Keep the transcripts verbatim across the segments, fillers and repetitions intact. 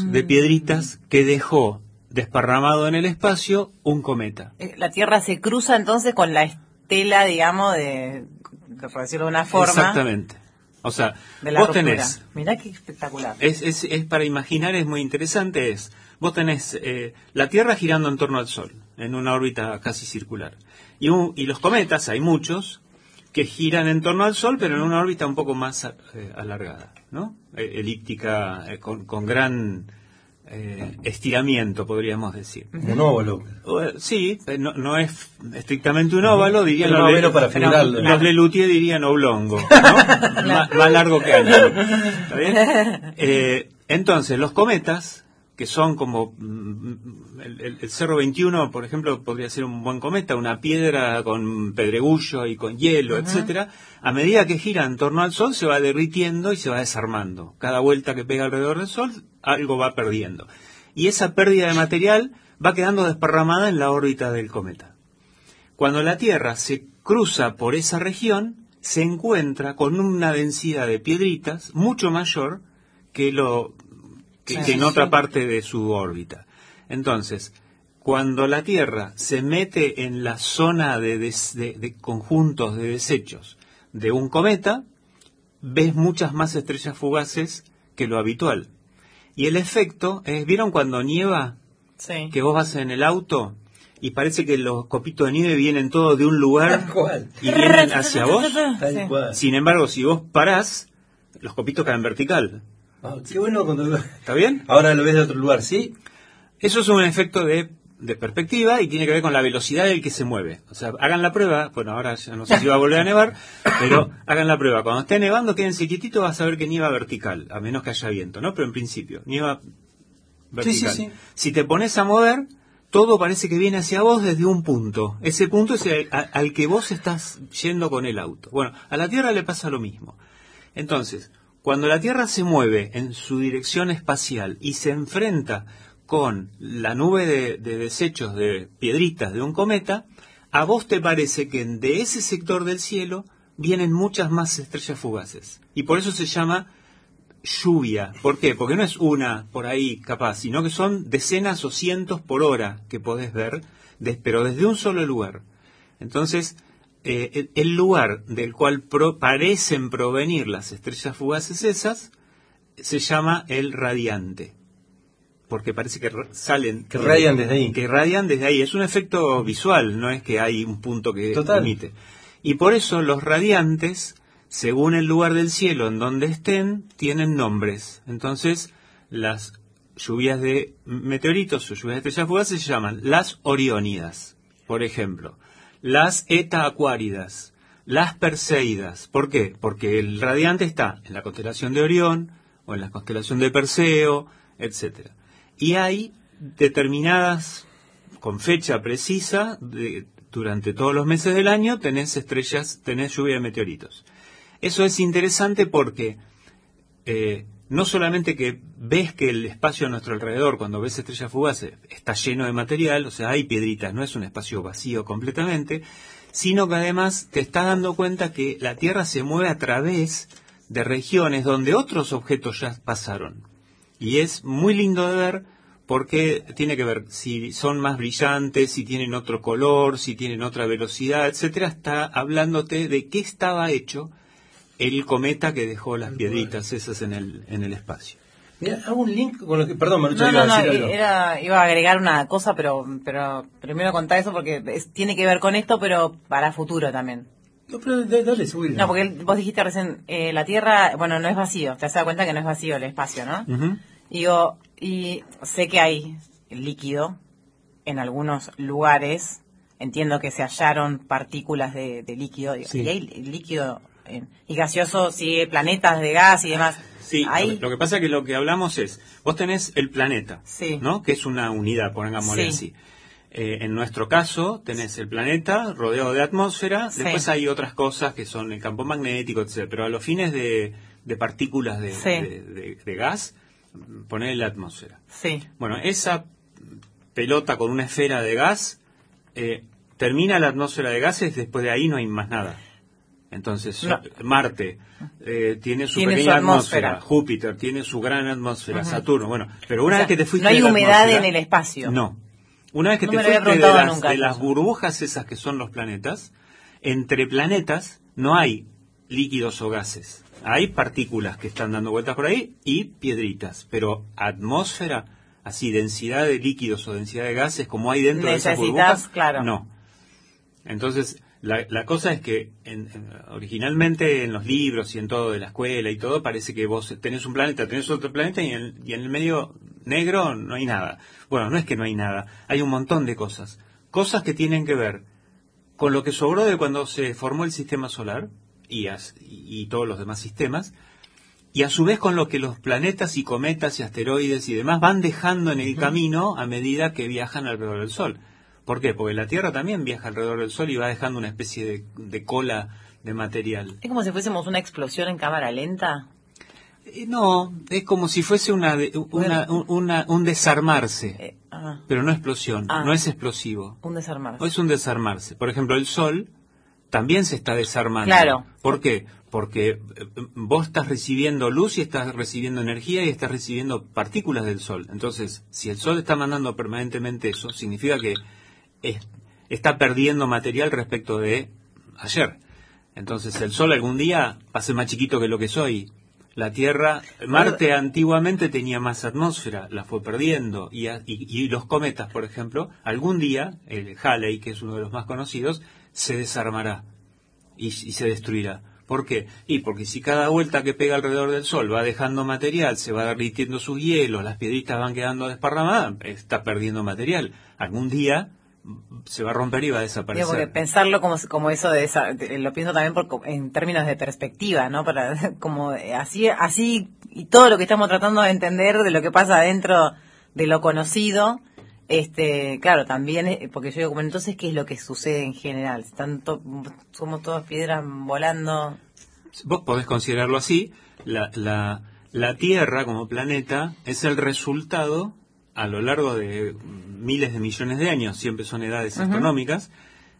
de piedritas que dejó desparramado en el espacio un cometa. La Tierra se cruza entonces con la estela, digamos, de, por decirlo de una forma. Exactamente. O sea, de la vos ruptura. tenés... Mirá qué espectacular. Es, es, es para imaginar, es muy interesante, es... Vos tenés eh, la Tierra girando en torno al Sol, en una órbita casi circular. Y, un, y los cometas, hay muchos, que giran en torno al Sol, pero en una órbita un poco más eh, alargada, ¿no? Eh, elíptica, eh, con, con gran eh, estiramiento, podríamos decir. Un óvalo. Uh, sí, no, no es estrictamente un óvalo, dirían pero los, menos para figurarlo. los Lelutier dirían oblongo, ¿no? más, más largo que ancho. ¿Está bien? Eh, entonces, los cometas, que son como mm, el, el, el Cerro veintiuno, por ejemplo, podría ser un buen cometa, una piedra con pedregullo y con hielo, uh-huh. etcétera. A medida que gira en torno al Sol se va derritiendo y se va desarmando. Cada vuelta que pega alrededor del Sol, algo va perdiendo. Y esa pérdida de material va quedando desparramada en la órbita del cometa. Cuando la Tierra se cruza por esa región, se encuentra con una densidad de piedritas mucho mayor que lo que, sí, que en sí, otra sí. parte de su órbita. Entonces, cuando la Tierra se mete en la zona de, des, de, de conjuntos de desechos de un cometa, ves muchas más estrellas fugaces que lo habitual. Y el efecto es, ¿vieron cuando nieva? Sí. Que vos vas en el auto y parece que los copitos de nieve vienen todos de un lugar y vienen hacia vos. Tal cual. Sin embargo, si vos parás, los copitos caen vertical. Ah, qué bueno cuando... ¿Está bien? Ahora lo ves de otro lugar, ¿sí? Eso es un efecto de, de perspectiva y tiene que ver con la velocidad del que se mueve. O sea, hagan la prueba, bueno, ahora ya no sé si va a volver a nevar, pero hagan la prueba. Cuando esté nevando, quédense quietitos, vas a ver que nieva vertical, a menos que haya viento, ¿no? Pero en principio, nieva vertical. Sí, sí, sí. Si te pones a mover, todo parece que viene hacia vos desde un punto. Ese punto es el, a, al que vos estás yendo con el auto. Bueno, a la Tierra le pasa lo mismo. Entonces, cuando la Tierra se mueve en su dirección espacial y se enfrenta con la nube de, de desechos de piedritas de un cometa, a vos te parece que de ese sector del cielo vienen muchas más estrellas fugaces. Y por eso se llama lluvia. ¿Por qué? Porque no es una por ahí capaz, sino que son decenas o cientos por hora que podés ver, de, pero desde un solo lugar. Entonces, eh, el, el lugar del cual pro, parecen provenir las estrellas fugaces esas, se llama el radiante. Porque parece que salen... Que radian desde ahí. Que radian desde ahí. Es un efecto visual, no es que hay un punto que Total. emite. Y por eso los radiantes, según el lugar del cielo en donde estén, tienen nombres. Entonces, las lluvias de meteoritos o lluvias de estrellas fugaces se llaman las oriónidas, por ejemplo. Las eta acuáridas, las perseidas. ¿Por qué? Porque el radiante está en la constelación de Orión o en la constelación de Perseo, etcétera. Y hay determinadas, con fecha precisa, de, durante todos los meses del año, tenés estrellas, tenés lluvia de meteoritos. Eso es interesante porque eh, no solamente que ves que el espacio a nuestro alrededor, cuando ves estrellas fugaces, está lleno de material, o sea, hay piedritas, no es un espacio vacío completamente, sino que además te estás dando cuenta que la Tierra se mueve a través de regiones donde otros objetos ya pasaron. Y es muy lindo de ver porque tiene que ver si son más brillantes, si tienen otro color, si tienen otra velocidad, etcétera. Está hablándote de qué estaba hecho el cometa que dejó las piedritas esas en el en el espacio. Mira, hago un link con lo que... Perdón, Marucho, no, iba no, a decir no, algo. era, iba a agregar una cosa, pero pero primero contar eso porque es, tiene que ver con esto, pero para futuro también. No, pero dale, subir. No, porque vos dijiste recién, eh, la Tierra, bueno, no es vacío, te has dado cuenta que no es vacío el espacio, ¿no? Uh-huh. Digo, y sé que hay líquido en algunos lugares, entiendo que se hallaron partículas de, de líquido, digo, Sí. y hay líquido eh, y gaseoso, sí, planetas de gas y demás. Sí, ¿Hay? lo, que, lo que pasa es que lo que hablamos es, vos tenés el planeta, Sí. ¿no? Que es una unidad, pongámosle Sí. así. Eh, en nuestro caso, tenés el planeta rodeado de atmósfera, Sí. después hay otras cosas que son el campo magnético, etcétera. Pero a los fines de, de partículas de, Sí. de, de, de gas, poner la atmósfera. Sí. Bueno, esa pelota con una esfera de gas, eh, termina la atmósfera de gases, después de ahí no hay más nada. Entonces, No. Marte eh, tiene su Tiene pequeña su atmósfera. atmósfera. Júpiter tiene su gran atmósfera, Ujú. Saturno, bueno, pero una O sea, vez que te fuiste no hay de la humedad atmósfera- en el espacio. No. Una vez que No te me lo había fuiste de preguntado las, nunca de las eso. burbujas esas que son los planetas, entre planetas no hay líquidos o gases. Hay partículas que están dando vueltas por ahí y piedritas, pero atmósfera, así, densidad de líquidos o densidad de gases como hay dentro de esas Necesitas, burbujas, claro. no. Entonces, la, la cosa es que en- en- originalmente en los libros y en todo de la escuela y todo, parece que vos tenés un planeta, tenés otro planeta y en, y en el medio negro no hay nada. Bueno, no es que no hay nada, hay un montón de cosas. Cosas que tienen que ver con lo que sobró de cuando se formó el sistema solar y, as- y todos los demás sistemas, y a su vez con lo que los planetas y cometas y asteroides y demás van dejando en el camino a medida que viajan alrededor del Sol. ¿Por qué? Porque la Tierra también viaja alrededor del Sol y va dejando una especie de, de cola de material. Es como si fuésemos una explosión en cámara lenta. Eh, no, es como si fuese una, de- una, un, una- un desarmarse, Eh, ah, pero no explosión, Ah. no es explosivo. un desarmarse. O es un desarmarse. Por ejemplo, el Sol también se está desarmando. Claro. ¿Por qué? Porque eh, vos estás recibiendo luz y estás recibiendo energía y estás recibiendo partículas del Sol. Entonces, si el Sol está mandando permanentemente eso, significa que es- está perdiendo material respecto de ayer. Entonces, el Sol algún día va a ser más chiquito que lo que soy. La Tierra, Marte antiguamente tenía más atmósfera, la fue perdiendo. Y, a- y- y los cometas, por ejemplo, algún día, el Halley, que es uno de los más conocidos, se desarmará y, y se destruirá. ¿Por qué? Y porque si cada vuelta que pega alrededor del Sol va dejando material, se va derritiendo sus hielos, las piedritas van quedando desparramadas, está perdiendo material. Algún día mm, se va a romper y va a Digo, porque desaparecer. pensarlo como, como eso de esa, de- lo pienso también por, en términos de perspectiva, ¿no? Para como de- así así y todo lo que estamos tratando de entender de lo que pasa dentro de lo conocido, este, claro, también eh, porque yo digo, bueno, entonces qué es lo que sucede en general, están to- somos todas piedras volando. Vos podés considerarlo así, la, la, la Tierra como planeta es el resultado a lo largo de miles de millones de años, siempre son edades Ujú. astronómicas,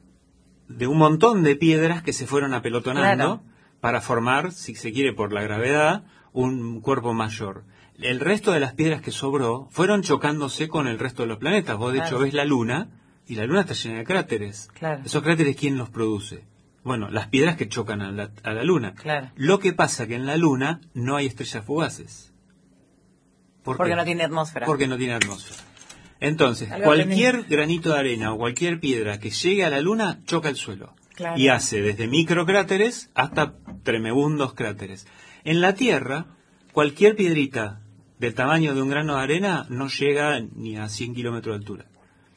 de un montón de piedras que se fueron apelotonando Claro. para formar, si se quiere por la gravedad, un cuerpo mayor. El resto de las piedras que sobró fueron chocándose con el resto de los planetas. Vos de Claro. hecho ves la Luna y la Luna está llena de cráteres. Claro. ¿Esos cráteres quién los produce? Bueno, las piedras que chocan a la, a la Luna. Claro. Lo que pasa que en la Luna no hay estrellas fugaces. ¿Por Porque qué? no tiene atmósfera. Porque no tiene atmósfera. Entonces, Algo cualquier aprendí. granito de arena o cualquier piedra que llegue a la Luna choca el suelo. Claro. Y hace desde microcráteres hasta tremebundos cráteres. En la Tierra, cualquier piedrita del tamaño de un grano de arena no llega ni a cien kilómetros de altura.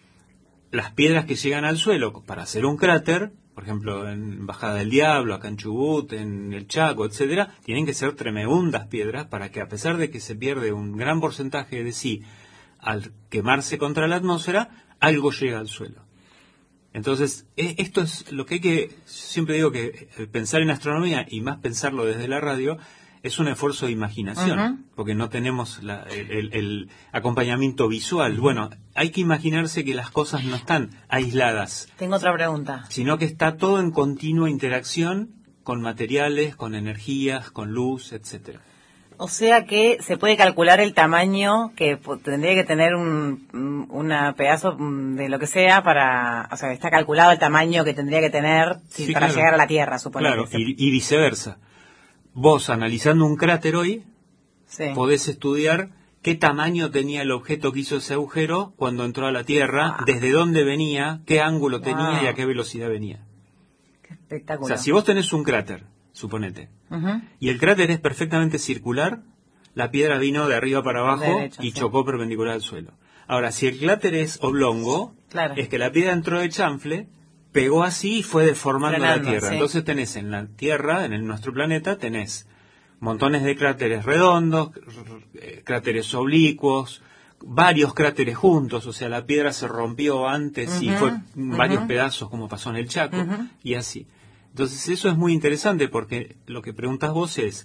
Las piedras que llegan al suelo para hacer un cráter, por ejemplo en Bajada del Diablo, acá en Chubut, en el Chaco, etcétera, tienen que ser tremebundas piedras para que a pesar de que se pierde un gran porcentaje de sí al quemarse contra la atmósfera, algo llega al suelo. Entonces, e- esto es lo que hay que, siempre digo que el pensar en astronomía y más pensarlo desde la radio es un esfuerzo de imaginación, Ujú. porque no tenemos la- el, el- el acompañamiento visual. Bueno, hay que imaginarse que las cosas no están aisladas, Tengo otra pregunta. sino que está todo en continua interacción con materiales, con energías, con luz, etcétera. O sea que se puede calcular el tamaño que po- tendría que tener un un- una pedazo mm, de lo que sea para, o sea, está calculado el tamaño que tendría que tener si- Sí, para claro. llegar a la Tierra, supongo. Claro, y, y viceversa. Vos, analizando un cráter hoy, sí. podés estudiar qué tamaño tenía el objeto que hizo ese agujero cuando entró a la Tierra, Ah. desde dónde venía, qué ángulo tenía Wow. y a qué velocidad venía. Qué O espectáculo. sea, si vos tenés un cráter, suponete, Ujú. y el cráter es perfectamente circular, la piedra vino de arriba para abajo Derecha, y sí. chocó perpendicular al suelo. Ahora, si el cráter es oblongo, Claro. es que la piedra entró de chanfle, pegó así y fue deformando Frenando, la Tierra. sí. Entonces tenés en la Tierra, en el- nuestro planeta, tenés montones de cráteres redondos, eh, cráteres oblicuos, varios cráteres juntos, o sea, la piedra se rompió antes y Ujú, fue en varios ujú. pedazos como pasó en el Chaco, Ujú. y así. Entonces eso es muy interesante porque lo que preguntas vos es,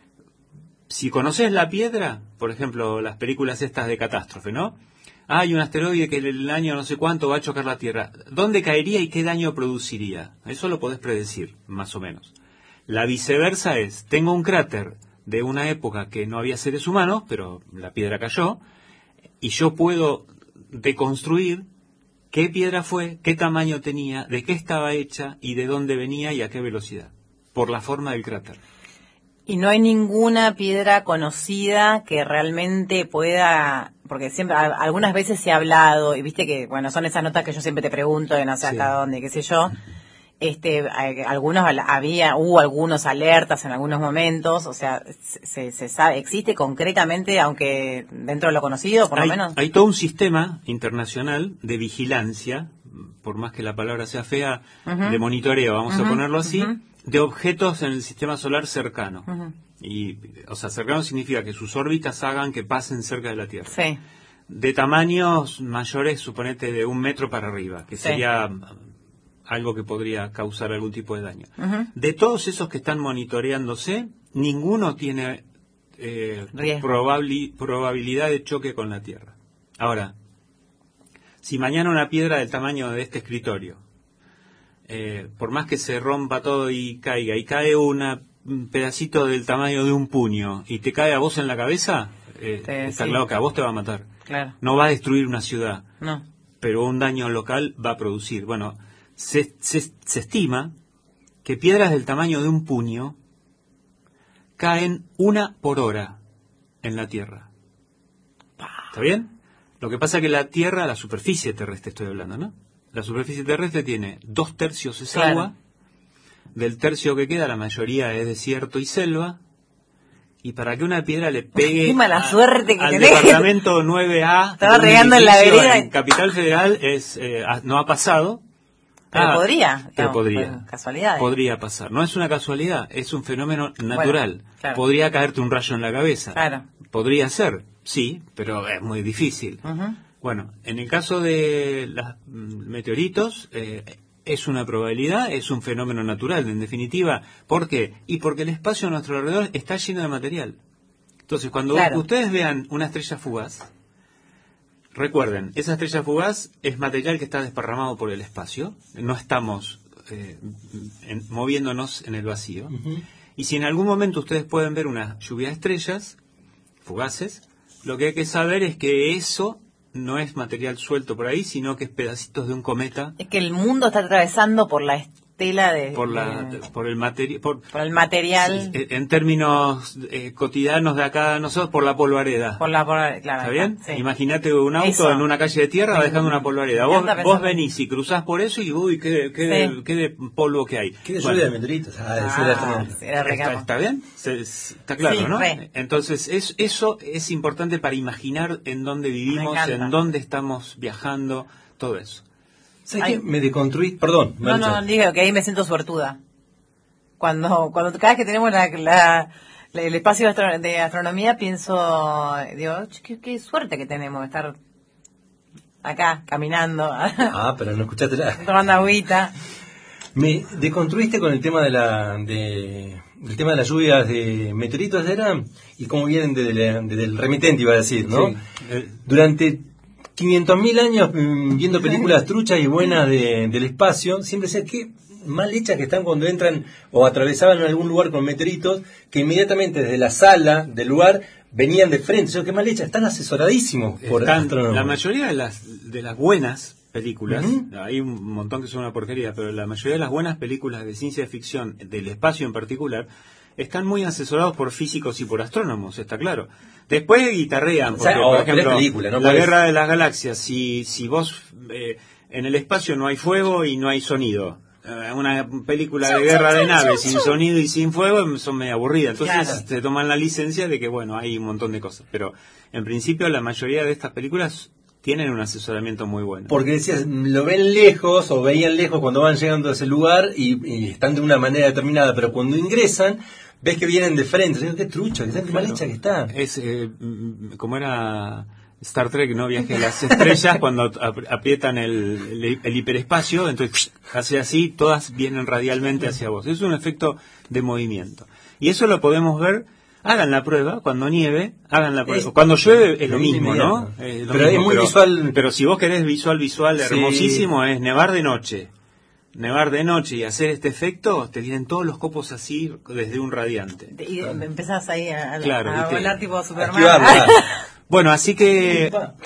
si conoces la piedra, por ejemplo, las películas estas de catástrofe, ¿no? Hay un asteroide que en el año no sé cuánto va a chocar la Tierra. ¿Dónde caería y qué daño produciría? Eso lo podés predecir, más o menos. La viceversa es, tengo un cráter de una época que no había seres humanos, pero la piedra cayó, y yo puedo deconstruir qué piedra fue, qué tamaño tenía, de qué estaba hecha y de dónde venía y a qué velocidad, por la forma del cráter. Y no hay ninguna piedra conocida que realmente pueda, porque siempre a- algunas veces se ha hablado, y viste que, bueno, son esas notas que yo siempre te pregunto, de no sé Sí. acá dónde, qué sé yo. Este, hay- algunos al- había, hubo algunos alertas en algunos momentos, o sea, se, se sabe, existe concretamente, aunque dentro de lo conocido, por hay, lo menos. hay todo un sistema internacional de vigilancia, por más que la palabra sea fea, Ujú. de monitoreo, vamos Ujú, a ponerlo así, ujú. de objetos en el sistema solar cercano. Ujú. Y, o sea, cercano significa que sus órbitas hagan que pasen cerca de la Tierra. Sí, De tamaños mayores, suponete de un metro para arriba, que Sí. sería mm, algo que podría causar algún tipo de daño. Ujú. De todos esos que están monitoreándose, ninguno tiene eh, Riesgo. probabli- probabilidad de choque con la Tierra. Ahora, si mañana una piedra del tamaño de este escritorio, eh, por más que se rompa todo y caiga, y cae una, un pedacito del tamaño de un puño, y te cae a vos en la cabeza, eh, Sí, está sí. claro que a vos te va a matar. claro, No va a destruir una ciudad, no. pero un daño local va a producir. Bueno, se, se, se estima que piedras del tamaño de un puño caen una por hora en la Tierra. ¿Está bien? Lo que pasa es que la Tierra, la superficie terrestre estoy hablando, ¿no? La superficie terrestre tiene dos tercios es Claro. agua, del tercio que queda la mayoría es desierto y selva, y para que una piedra le pegue Qué mala a- suerte que al tenés. departamento nueve A Estaba de un regando en la edificio vereda. en Capital Federal es eh, a- no ha pasado. Pero Ah, podría, pero digamos, podría. por casualidades. Podría pasar. No es una casualidad, es un fenómeno natural. claro. Podría caerte un rayo en la cabeza. Claro. Podría ser, sí, pero es muy difícil. Ujú. Bueno, en el caso de los meteoritos, eh, es una probabilidad, es un fenómeno natural, en definitiva. ¿Por qué? Y porque el espacio a nuestro alrededor está lleno de material. Entonces, cuando Claro. ustedes vean una estrella fugaz, recuerden, esa estrella fugaz es material que está desparramado por el espacio. No estamos eh, en- moviéndonos en el vacío. Ujú. Y si en algún momento ustedes pueden ver una lluvia de estrellas fugaces, lo que hay que saber es que eso no es material suelto por ahí, sino que es pedacitos de un cometa Es que el mundo está atravesando por la estela de... por la de- por el material por por el material, sí, en términos eh, cotidianos de acá nosotros, por la polvareda. por la... Por, claro, ¿Está bien? sí. Imagínate un auto Eso. en una calle de tierra va dejando una polvareda. Me Vos, encanta vos pensar. venís y cruzás por eso y uy, qué, qué, de, Sí. qué de polvo que hay. ¿Qué de Bueno, lluvia de meteoritos? Ah, ese Ah, era tremendo. sí, era re ¿Está, capo. está bien? Se- se- está claro, Sí, ¿no? re. Entonces, es, eso es importante para imaginar en dónde vivimos, encanta. en dónde estamos viajando, todo eso. ¿Sabes Ay. qué? Me deconstruí. Perdón, No, Marcha. no, digo que ahí me siento suertuda. Cuando, cuando cada vez que tenemos la, la- la- el espacio de, astro- de astronomía, pienso, digo, "Ch, qué, qué suerte que tenemos de estar acá, caminando, Ah, pero no escuchaste la. tomando agüita. Me deconstruiste con el tema de la de, del tema de las lluvias de meteoritos era y cómo vienen desde, la- desde el remitente, iba a decir, ¿no? Sí. Eh, Durante quinientos mil años mm, viendo películas truchas y buenas de- del espacio, siempre decía que mal hechas que están cuando entran o atravesaban algún lugar con meteoritos, que inmediatamente desde la sala del lugar venían de frente. Yo, qué mal hechas, están asesoradísimos por están- astrónomos. la mayoría de las, de las buenas películas, Ujú. hay un montón que son una porquería, pero la mayoría de las buenas películas de ciencia ficción, del espacio en particular, están muy asesorados por físicos y por astrónomos, está claro. Después guitarrean, O porque, sea, por o ejemplo, tres películas, no la podés- Guerra de las Galaxias, si, si vos eh, en el espacio no hay fuego y no hay sonido, eh, una película de guerra de naves sin sonido y sin fuego son medio aburridas, entonces Claro. se toman la licencia de que bueno, hay un montón de cosas, pero en principio la mayoría de estas películas tienen un asesoramiento muy bueno. Porque decías, lo ven lejos o veían lejos cuando van llegando a ese lugar y, y están de una manera determinada, pero cuando ingresan ves que vienen de frente. Digo, qué trucha, que qué mal hecha que está. Es eh, mm, como era Star Trek, ¿no? Viaje a las estrellas, cuando ap- aprietan el, el, el hiperespacio, entonces hace así, todas vienen radialmente hacia vos. Es un efecto de movimiento. Y eso lo podemos ver. Hagan la prueba, cuando nieve, hagan la prueba. Es- Cuando llueve es lo es mismo, ¿no? inmediato. Es lo Pero es muy visual. Pero si vos querés visual, visual, Sí. hermosísimo, es nevar de noche. nevar de noche y hacer este efecto, te vienen todos los copos así desde un radiante. Y claro. empezás ahí a, claro, a volar tipo Superman. Bueno, así que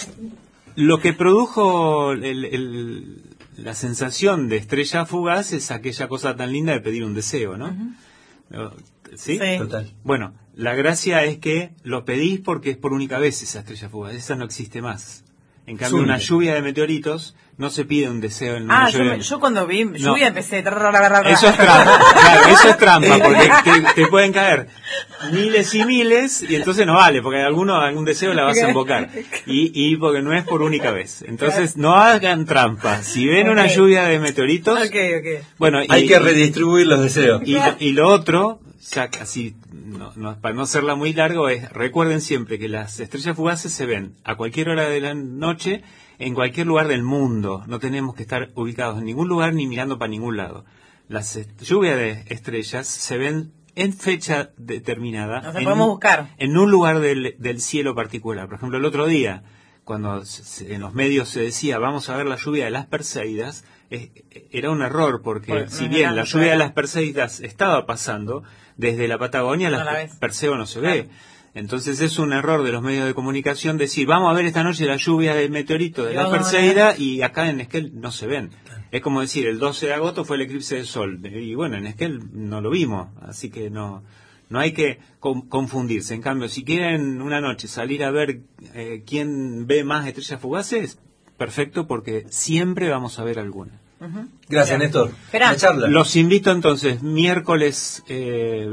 lo que produjo el, el, la sensación de estrella fugaz es aquella cosa tan linda de pedir un deseo, ¿no? Uh-huh. ¿Sí? Sí. Total. Bueno, la gracia es que lo pedís porque es por única vez esa estrella fugaz, esa no existe más. En cambio, Zumba. Una lluvia de meteoritos no se pide un deseo en Ah, una yo, lluvia. me, yo cuando vi lluvia no. empecé... Eso es trampa, claro, eso es trampa, porque te, te pueden caer miles y miles, y entonces no vale, porque alguno, algún deseo la vas a invocar. Y, y porque no es por única vez. Entonces, no hagan trampa. Si ven okay. una lluvia de meteoritos, okay, okay. bueno, y, hay que redistribuir los deseos. Y, y lo otro, ya casi, no, no, para no hacerla muy largo, es recuerden siempre que las estrellas fugaces se ven a cualquier hora de la noche, en cualquier lugar del mundo. No tenemos que estar ubicados en ningún lugar ni mirando para ningún lado. Las est- lluvias de estrellas se ven en fecha determinada. O sea, en, podemos buscar. En un lugar del, del cielo particular. Por ejemplo, el otro día, cuando se, en los medios se decía vamos a ver la lluvia de las Perseidas, eh, era un error, porque pues, si no, bien no, la no, lluvia no. de las Perseidas estaba pasando, desde la Patagonia No la, la Perseo no se claro. ve. Entonces es un error de los medios de comunicación decir, vamos a ver esta noche la lluvia de meteorito de la Perseida, y acá en Esquel no se ven. Es como decir, el doce de agosto fue el eclipse de sol, y bueno, en Esquel no lo vimos, así que no no hay que com- confundirse. En cambio, si quieren una noche salir a ver eh, quién ve más estrellas fugaces, perfecto, porque siempre vamos a ver alguna. Uh-huh. Gracias, Bien. Néstor. Esperá. La charla. Los invito entonces miércoles eh,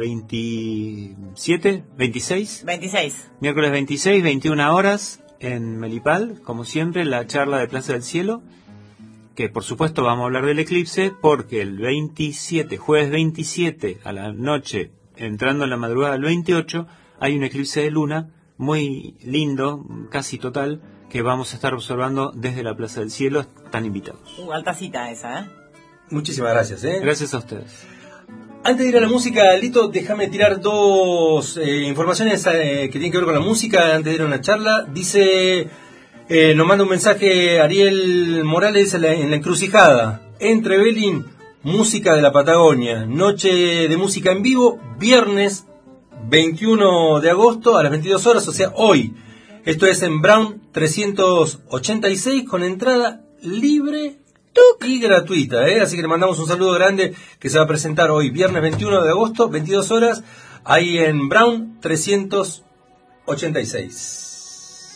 veintisiete, veintiséis, veintiséis. miércoles veintiséis, veintiuna horas en Melipal, como siempre, la charla de Plaza del Cielo, que por supuesto vamos a hablar del eclipse, porque el veintisiete, jueves veintisiete a la noche, entrando en la madrugada del veintiocho, hay un eclipse de luna muy lindo, casi total, que vamos a estar observando desde la Plaza del Cielo. Están invitados. Uh, alta cita esa, ¿eh? Muchísimas gracias, ¿eh? Gracias a ustedes. Antes de ir a la música, Lito, déjame tirar dos eh, informaciones eh, que tienen que ver con la música antes de ir a una charla. Dice, eh, nos manda un mensaje Ariel Morales en la, en la encrucijada. Entre Belín, música de la Patagonia, noche de música en vivo, viernes veintiuno de agosto a las veintidós horas, o sea, hoy. Esto es en Brown trescientos ochenta y seis con entrada libre y gratuita, ¿eh? Así que le mandamos un saludo grande que se va a presentar hoy, viernes veintiuno de agosto, veintidós horas, ahí en Brown trescientos ochenta y seis.